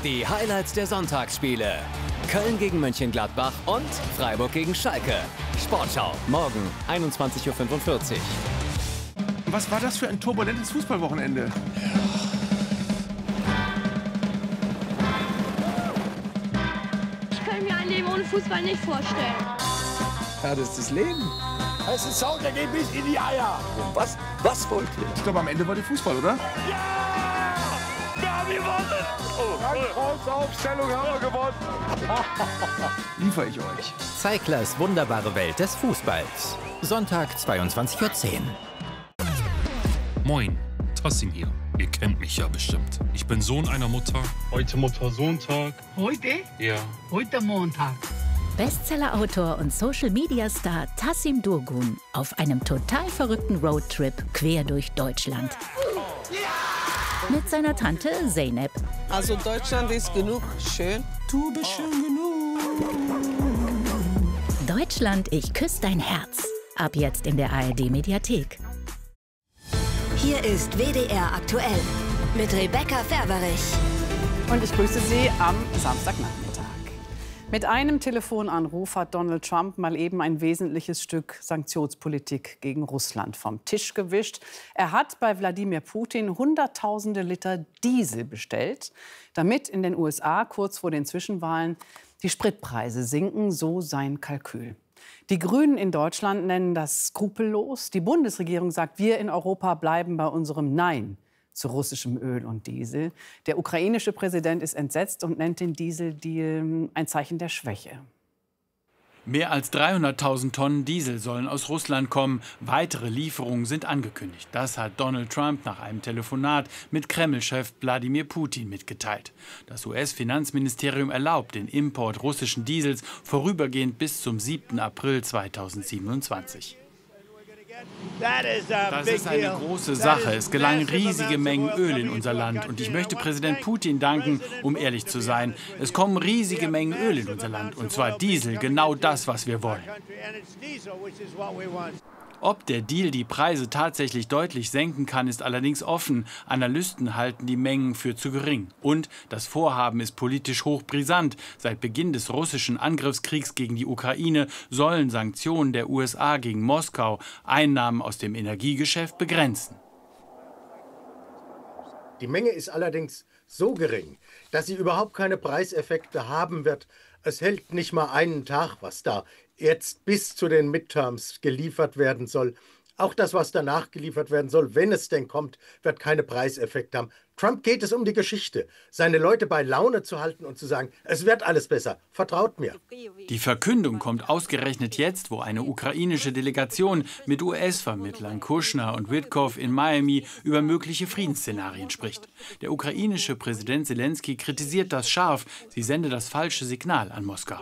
Die Highlights der Sonntagsspiele. Köln gegen Mönchengladbach und Freiburg gegen Schalke. Sportschau, morgen 21:45 Uhr. Was war das für ein turbulentes Fußballwochenende? Ich kann mir ein Leben ohne Fußball nicht vorstellen. Ja, das ist das Leben. Es ist Sound, der geht bis in die Eier. Und was wollt ihr? Ich glaube, am Ende war der Fußball, oder? Ja! Wir haben gewonnen! Aufstellung haben wir gewonnen. Liefere ich euch. Zeiglers wunderbare Welt des Fußballs. Sonntag 22:10 Uhr. Moin, Tassim hier. Ihr kennt mich ja bestimmt. Ich bin Sohn einer Mutter. Heute Mutter-Sohn-Tag. Heute? Ja. Heute Montag. Bestseller-Autor und Social-Media-Star Tassim Durgun auf einem total verrückten Roadtrip quer durch Deutschland. Mit seiner Tante Zeynep. Also Deutschland ist genug schön. Du bist schön genug. Deutschland, ich küsse dein Herz. Ab jetzt in der ARD-Mediathek. Hier ist WDR aktuell mit Rebecca Ferberich. Und ich grüße Sie am Samstagnachmittag. Mit einem Telefonanruf hat Donald Trump mal eben ein wesentliches Stück Sanktionspolitik gegen Russland vom Tisch gewischt. Er hat bei Wladimir Putin Hunderttausende Liter Diesel bestellt, damit in den USA kurz vor den Zwischenwahlen die Spritpreise sinken, so sein Kalkül. Die Grünen in Deutschland nennen das skrupellos. Die Bundesregierung sagt, wir in Europa bleiben bei unserem Nein zu russischem Öl und Diesel. Der ukrainische Präsident ist entsetzt und nennt den Dieseldeal ein Zeichen der Schwäche. Mehr als 300.000 Tonnen Diesel sollen aus Russland kommen. Weitere Lieferungen sind angekündigt. Das hat Donald Trump nach einem Telefonat mit Kreml-Chef Wladimir Putin mitgeteilt. Das US-Finanzministerium erlaubt den Import russischen Diesels vorübergehend bis zum 7. April 2027. Das ist eine große Sache. Es gelangen riesige Mengen Öl in unser Land. Und ich möchte Präsident Putin danken, um ehrlich zu sein. Es kommen riesige Mengen Öl in unser Land. Und zwar Diesel, genau das, was wir wollen. Ob der Deal die Preise tatsächlich deutlich senken kann, ist allerdings offen. Analysten halten die Mengen für zu gering. Und das Vorhaben ist politisch hochbrisant. Seit Beginn des russischen Angriffskriegs gegen die Ukraine sollen Sanktionen der USA gegen Moskau Einnahmen aus dem Energiegeschäft begrenzen. Die Menge ist allerdings so gering, dass sie überhaupt keine Preiseffekte haben wird. Es hält nicht mal einen Tag, was da jetzt bis zu den Midterms geliefert werden soll. Auch das, was danach geliefert werden soll, wenn es denn kommt, wird keine Preiseffekte haben. Trump geht es um die Geschichte, seine Leute bei Laune zu halten und zu sagen, es wird alles besser, vertraut mir. Die Verkündung kommt ausgerechnet jetzt, wo eine ukrainische Delegation mit US-Vermittlern Kushner und Witkow in Miami über mögliche Friedensszenarien spricht. Der ukrainische Präsident Zelensky kritisiert das scharf, sie sende das falsche Signal an Moskau.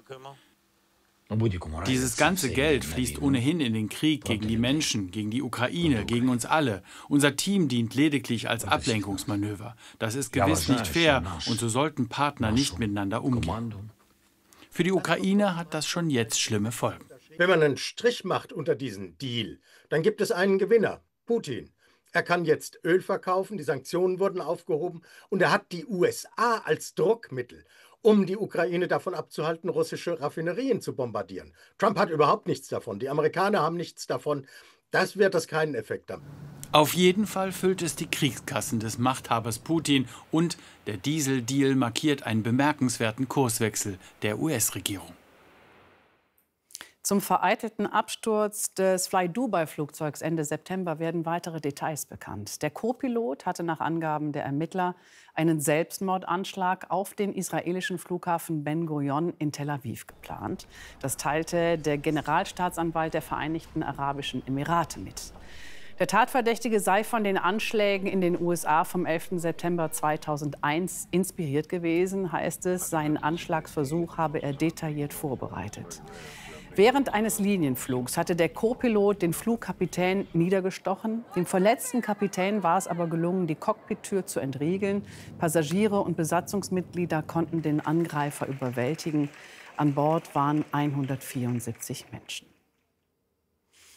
Dieses ganze Geld fließt ohnehin in den Krieg gegen die Menschen, gegen die Ukraine, gegen uns alle. Unser Team dient lediglich als Ablenkungsmanöver. Das ist gewiss nicht fair und so sollten Partner nicht miteinander umgehen. Für die Ukraine hat das schon jetzt schlimme Folgen. Wenn man einen Strich macht unter diesen Deal, dann gibt es einen Gewinner, Putin. Er kann jetzt Öl verkaufen, die Sanktionen wurden aufgehoben und er hat die USA als Druckmittel, um die Ukraine davon abzuhalten, russische Raffinerien zu bombardieren. Trump hat überhaupt nichts davon. Die Amerikaner haben nichts davon. Das wird das keinen Effekt haben. Auf jeden Fall füllt es die Kriegskassen des Machthabers Putin und der Dieseldeal markiert einen bemerkenswerten Kurswechsel der US-Regierung. Zum vereitelten Absturz des Fly-Dubai-Flugzeugs Ende September werden weitere Details bekannt. Der Co-Pilot hatte nach Angaben der Ermittler einen Selbstmordanschlag auf den israelischen Flughafen Ben Gurion in Tel Aviv geplant. Das teilte der Generalstaatsanwalt der Vereinigten Arabischen Emirate mit. Der Tatverdächtige sei von den Anschlägen in den USA vom 11. September 2001 inspiriert gewesen, heißt es. Seinen Anschlagsversuch habe er detailliert vorbereitet. Während eines Linienflugs hatte der Co-Pilot den Flugkapitän niedergestochen. Dem verletzten Kapitän war es aber gelungen, die Cockpittür zu entriegeln. Passagiere und Besatzungsmitglieder konnten den Angreifer überwältigen. An Bord waren 174 Menschen.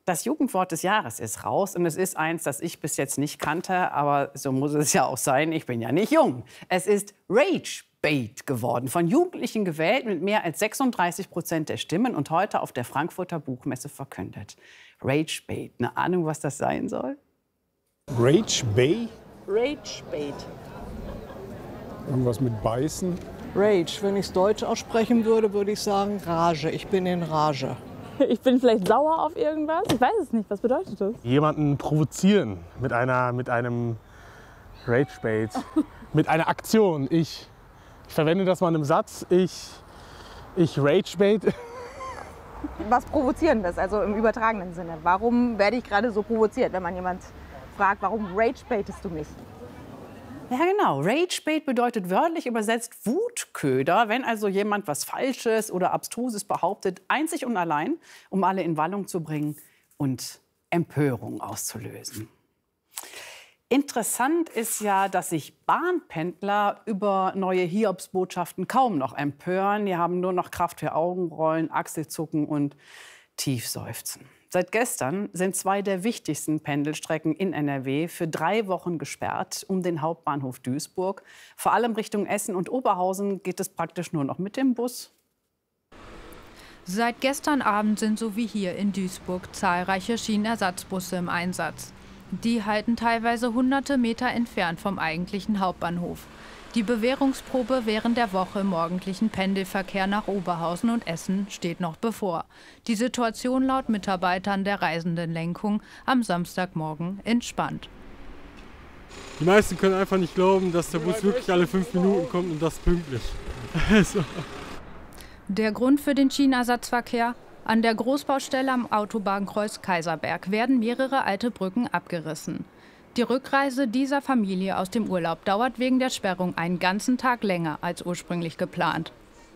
Das Jugendwort des Jahres ist raus und es ist eins, das ich bis jetzt nicht kannte, aber so muss es ja auch sein, ich bin ja nicht jung. Es ist Ragebait geworden, von Jugendlichen gewählt mit mehr als 36% der Stimmen und heute auf der Frankfurter Buchmesse verkündet. Ragebait, eine Ahnung, was das sein soll? Ragebait? Ragebait. Irgendwas mit Beißen? Rage, wenn ich es deutsch aussprechen würde, würde ich sagen Rage. Ich bin in Rage. Ich bin vielleicht sauer auf irgendwas. Ich weiß es nicht. Was bedeutet das? Jemanden provozieren mit einem Ragebait. Mit einer Aktion. Ich verwende das mal in einem Satz. Ich Ragebait. Was Provozierendes, also im übertragenen Sinne. Warum werde ich gerade so provoziert, wenn man jemand fragt, warum ragebaitest du mich? Ja, genau. Ragebait bedeutet wörtlich übersetzt Wutköder, wenn also jemand was Falsches oder Abstruses behauptet, einzig und allein, um alle in Wallung zu bringen und Empörung auszulösen. Interessant ist ja, dass sich Bahnpendler über neue Hiobsbotschaften kaum noch empören. Die haben nur noch Kraft für Augenrollen, Achselzucken und Tiefseufzen. Seit gestern sind 2 der wichtigsten Pendelstrecken in NRW für 3 Wochen gesperrt um den Hauptbahnhof Duisburg. Vor allem Richtung Essen und Oberhausen geht es praktisch nur noch mit dem Bus. Seit gestern Abend sind so wie hier in Duisburg zahlreiche Schienenersatzbusse im Einsatz. Die halten teilweise hunderte Meter entfernt vom eigentlichen Hauptbahnhof. Die Bewährungsprobe während der Woche im morgendlichen Pendelverkehr nach Oberhausen und Essen steht noch bevor. Die Situation laut Mitarbeitern der Reisendenlenkung am Samstagmorgen entspannt. Die meisten können einfach nicht glauben, dass der Bus wirklich alle 5 Minuten kommt und das pünktlich. Der Grund für den Schienenersatzverkehr? An der Großbaustelle am Autobahnkreuz Kaiserberg werden mehrere alte Brücken abgerissen. Die Rückreise dieser Familie aus dem Urlaub dauert wegen der Sperrung einen ganzen Tag länger als ursprünglich geplant.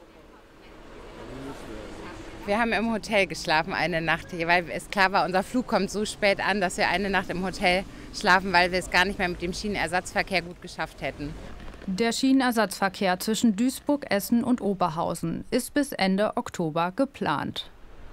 Wir haben im Hotel geschlafen eine Nacht, weil es klar war, unser Flug kommt so spät an, dass wir eine Nacht im Hotel schlafen, weil wir es gar nicht mehr mit dem Schienenersatzverkehr gut geschafft hätten. Der Schienenersatzverkehr zwischen Duisburg, Essen und Oberhausen ist bis Ende Oktober geplant.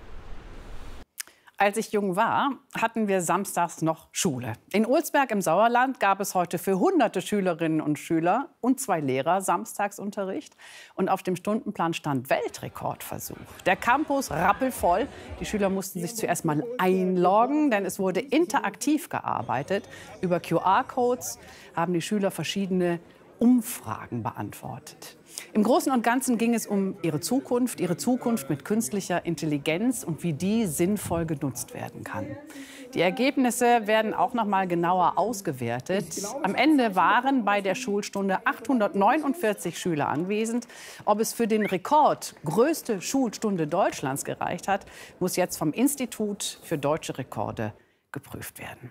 Als ich jung war, hatten wir samstags noch Schule. In Olsberg im Sauerland gab es heute für hunderte Schülerinnen und Schüler und 2 Lehrer Samstagsunterricht. Und auf dem Stundenplan stand Weltrekordversuch. Der Campus rappelvoll. Die Schüler mussten sich zuerst mal einloggen, denn es wurde interaktiv gearbeitet. Über QR-Codes haben die Schüler verschiedene Umfragen beantwortet. Im Großen und Ganzen ging es um ihre Zukunft mit künstlicher Intelligenz und wie die sinnvoll genutzt werden kann. Die Ergebnisse werden auch noch mal genauer ausgewertet. Am Ende waren bei der Schulstunde 849 Schüler anwesend. Ob es für den Rekord größte Schulstunde Deutschlands gereicht hat, muss jetzt vom Institut für deutsche Rekorde geprüft werden.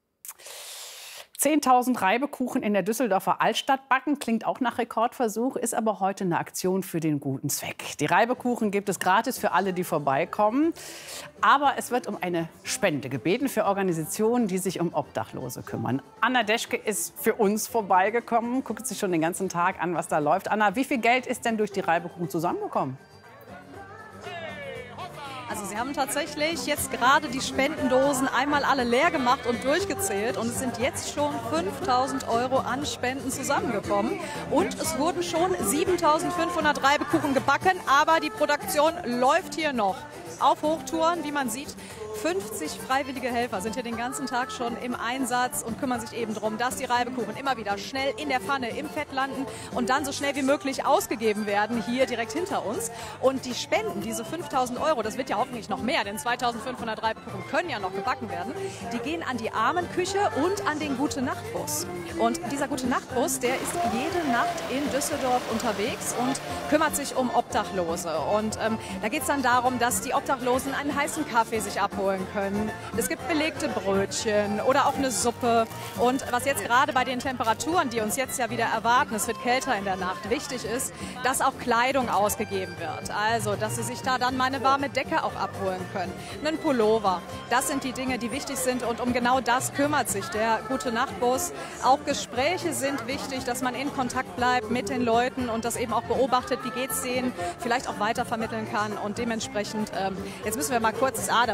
10.000 Reibekuchen in der Düsseldorfer Altstadt backen, klingt auch nach Rekordversuch, ist aber heute eine Aktion für den guten Zweck. Die Reibekuchen gibt es gratis für alle, die vorbeikommen. Aber es wird um eine Spende gebeten für Organisationen, die sich um Obdachlose kümmern. Anna Deschke ist für uns vorbeigekommen, guckt sich schon den ganzen Tag an, was da läuft. Anna, wie viel Geld ist denn durch die Reibekuchen zusammengekommen? Also sie haben tatsächlich jetzt gerade die Spendendosen einmal alle leer gemacht und durchgezählt. Und es sind jetzt schon 5.000 € an Spenden zusammengekommen. Und es wurden schon 7.500 Reibekuchen gebacken. Aber die Produktion läuft hier noch auf Hochtouren, wie man sieht. 50 freiwillige Helfer sind hier den ganzen Tag schon im Einsatz und kümmern sich eben darum, dass die Reibekuchen immer wieder schnell in der Pfanne im Fett landen und dann so schnell wie möglich ausgegeben werden, hier direkt hinter uns. Und die Spenden, diese 5.000 €, das wird ja hoffentlich noch mehr, denn 2.500 Reibekuchen können ja noch gebacken werden, die gehen an die Armenküche und an den Gute-Nacht-Bus. Und dieser Gute-Nacht-Bus, der ist jede Nacht in Düsseldorf unterwegs und kümmert sich um Obdachlose. Und da geht es dann darum, dass die Obdachlosen einen heißen Kaffee sich abholen können. Es gibt belegte Brötchen oder auch eine Suppe. Und was jetzt gerade bei den Temperaturen, die uns jetzt ja wieder erwarten, es wird kälter in der Nacht, wichtig ist, dass auch Kleidung ausgegeben wird. Also, dass sie sich da dann mal eine warme Decke auch abholen können. Einen Pullover. Das sind die Dinge, die wichtig sind. Und um genau das kümmert sich der Gute-Nacht-Bus. Auch Gespräche sind wichtig, dass man in Kontakt bleibt mit den Leuten und das eben auch beobachtet, wie geht's denen, vielleicht auch weitervermitteln kann. Und dementsprechend, jetzt müssen wir mal kurz, da wollte gerade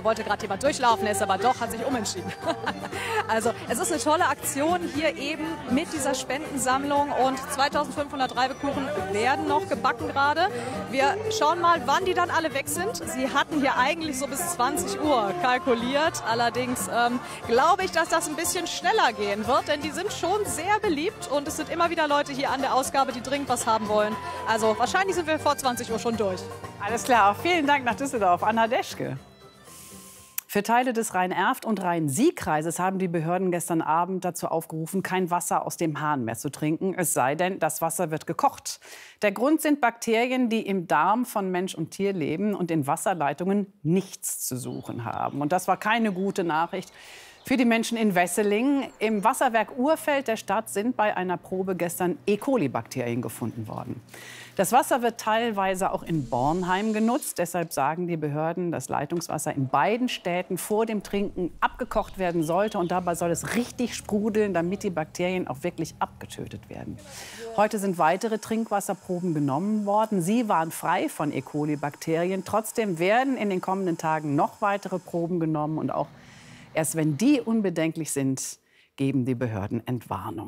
jemand durchlaufen, er ist aber doch, hat sich umentschieden. Also es ist eine tolle Aktion hier eben mit dieser Spendensammlung und 2500 Reibekuchen werden noch gebacken gerade. Wir schauen mal, wann die dann alle weg sind. Sie hatten hier eigentlich so bis 20 Uhr kalkuliert. Allerdings glaube ich, dass das ein bisschen schneller gehen wird, denn die sind schon sehr beliebt und es sind immer wieder Leute hier an der Ausgabe, die dringend was haben wollen. Also wahrscheinlich sind wir vor 20 Uhr schon durch. Alles klar, vielen Dank nach Düsseldorf. Anna Deschke. Für Teile des Rhein-Erft- und Rhein-Sieg-Kreises haben die Behörden gestern Abend dazu aufgerufen, kein Wasser aus dem Hahn mehr zu trinken, es sei denn, das Wasser wird gekocht. Der Grund sind Bakterien, die im Darm von Mensch und Tier leben und in Wasserleitungen nichts zu suchen haben. Und das war keine gute Nachricht für die Menschen in Wesseling. Im Wasserwerk Urfeld der Stadt sind bei einer Probe gestern E. coli-Bakterien gefunden worden. Das Wasser wird teilweise auch in Bornheim genutzt. Deshalb sagen die Behörden, dass Leitungswasser in beiden Städten vor dem Trinken abgekocht werden sollte. Und dabei soll es richtig sprudeln, damit die Bakterien auch wirklich abgetötet werden. Heute sind weitere Trinkwasserproben genommen worden. Sie waren frei von E. coli-Bakterien. Trotzdem werden in den kommenden Tagen noch weitere Proben genommen. Und auch erst wenn die unbedenklich sind, geben die Behörden Entwarnung.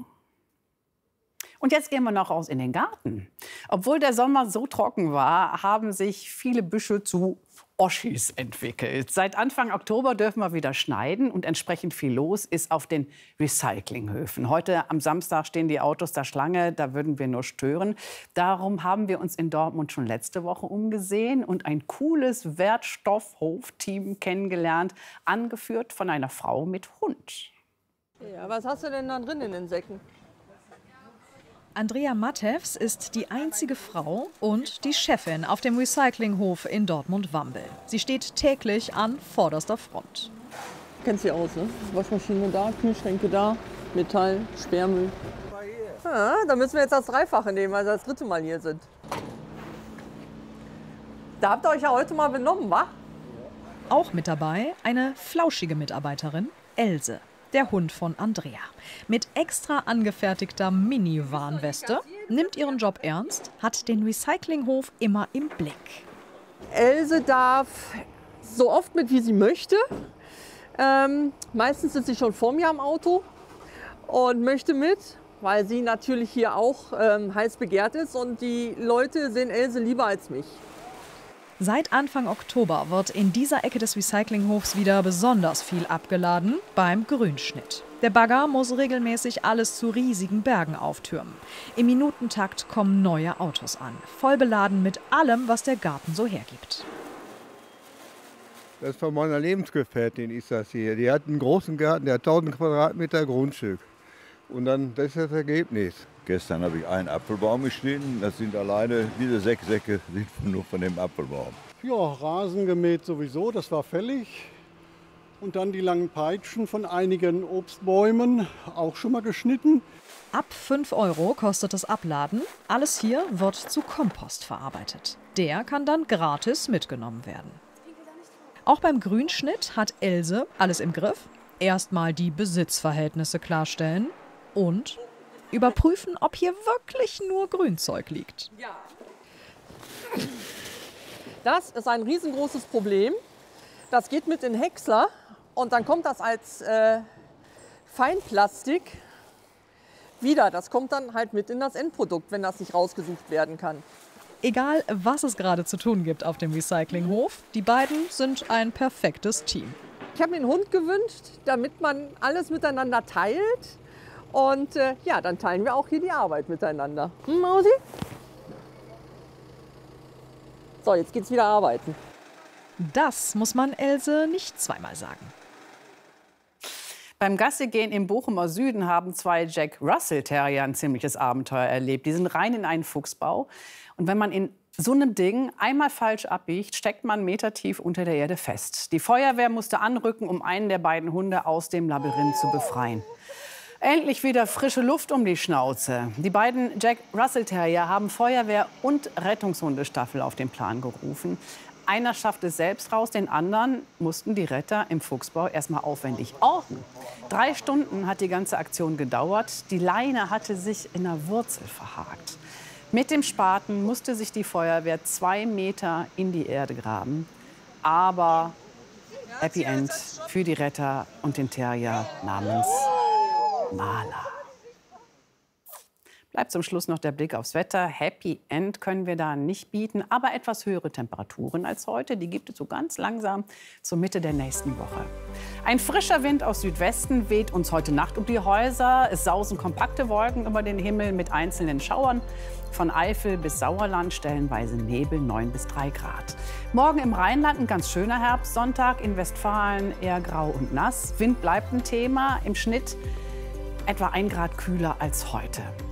Und jetzt gehen wir noch raus in den Garten. Obwohl der Sommer so trocken war, haben sich viele Büsche zu Oschis entwickelt. Seit Anfang Oktober dürfen wir wieder schneiden und entsprechend viel los ist auf den Recyclinghöfen. Heute am Samstag stehen die Autos da Schlange, da würden wir nur stören. Darum haben wir uns in Dortmund schon letzte Woche umgesehen und ein cooles Wertstoffhof-Team kennengelernt, angeführt von einer Frau mit Hund. Ja, was hast du denn da drin in den Säcken? Andrea Mattevs ist die einzige Frau und die Chefin auf dem Recyclinghof in Dortmund-Wambel. Sie steht täglich an vorderster Front. Kennst du aus, ne? Waschmaschine da, Kühlschränke da, Metall, Sperrmüll. Ja, da müssen wir jetzt das Dreifache nehmen, weil wir das dritte Mal hier sind. Da habt ihr euch ja heute mal benommen, wa? Auch mit dabei eine flauschige Mitarbeiterin, Else. Der Hund von Andrea. Mit extra angefertigter Mini-Warnweste, nimmt ihren Job ernst, hat den Recyclinghof immer im Blick. Else darf so oft mit, wie sie möchte. Meistens sitzt sie schon vor mir am Auto und möchte mit, weil sie natürlich hier auch heiß begehrt ist. Und die Leute sehen Else lieber als mich. Seit Anfang Oktober wird in dieser Ecke des Recyclinghofs wieder besonders viel abgeladen beim Grünschnitt. Der Bagger muss regelmäßig alles zu riesigen Bergen auftürmen. Im Minutentakt kommen neue Autos an, voll beladen mit allem, was der Garten so hergibt. Das ist von meiner Lebensgefährtin, ist das hier. Die hat einen großen Garten, der hat 1000 Quadratmeter Grundstück. Und dann, das ist das Ergebnis. Gestern habe ich einen Apfelbaum geschnitten. Das sind alleine, diese 6 Säcke sind nur von dem Apfelbaum. Ja, Rasen gemäht sowieso, das war fällig. Und dann die langen Peitschen von einigen Obstbäumen, auch schon mal geschnitten. Ab 5 € kostet das Abladen. Alles hier wird zu Kompost verarbeitet. Der kann dann gratis mitgenommen werden. Auch beim Grünschnitt hat Else alles im Griff. Erstmal die Besitzverhältnisse klarstellen und überprüfen, ob hier wirklich nur Grünzeug liegt. Das ist ein riesengroßes Problem. Das geht mit in den Häcksler und dann kommt das als Feinplastik wieder. Das kommt dann halt mit in das Endprodukt, wenn das nicht rausgesucht werden kann. Egal, was es gerade zu tun gibt auf dem Recyclinghof, die beiden sind ein perfektes Team. Ich habe mir einen Hund gewünscht, damit man alles miteinander teilt. Und ja, dann teilen wir auch hier die Arbeit miteinander. Mausi? So, jetzt geht's wieder arbeiten. Das muss man Else nicht zweimal sagen. Beim Gassigehen im Bochumer Süden haben 2 Jack Russell Terrier ein ziemliches Abenteuer erlebt. Die sind rein in einen Fuchsbau. Und wenn man in so einem Ding einmal falsch abbiegt, steckt man metertief unter der Erde fest. Die Feuerwehr musste anrücken, um einen der beiden Hunde aus dem Labyrinth zu befreien. Endlich wieder frische Luft um die Schnauze. Die beiden Jack Russell Terrier haben Feuerwehr- und Rettungshundestaffel auf den Plan gerufen. Einer schafft es selbst raus, den anderen mussten die Retter im Fuchsbau erstmal aufwendig orten. 3 Stunden hat die ganze Aktion gedauert. Die Leine hatte sich in der Wurzel verhakt. Mit dem Spaten musste sich die Feuerwehr 2 Meter in die Erde graben. Aber Happy End für die Retter und den Terrier namens Marla. Bleibt zum Schluss noch der Blick aufs Wetter. Happy End können wir da nicht bieten, aber etwas höhere Temperaturen als heute. Die gibt es so ganz langsam zur Mitte der nächsten Woche. Ein frischer Wind aus Südwesten weht uns heute Nacht um die Häuser. Es sausen kompakte Wolken über den Himmel mit einzelnen Schauern. Von Eifel bis Sauerland stellenweise Nebel, 9 bis 3 Grad. Morgen im Rheinland ein ganz schöner Herbstsonntag. In Westfalen eher grau und nass. Wind bleibt ein Thema. Im Schnitt etwa 1 Grad kühler als heute.